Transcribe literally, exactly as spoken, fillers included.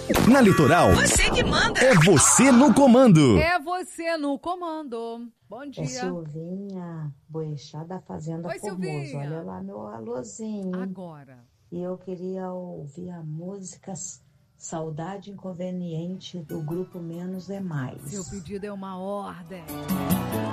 Na Litoral, Você que manda. é você no comando. É você no comando. Bom dia. É Silvinha Boechat da Fazenda Oi, Formoso. Silvinha. Olha lá meu alôzinho. Agora. E eu queria ouvir a música Saudade Inconveniente do grupo Menos é Mais. Seu pedido é uma ordem.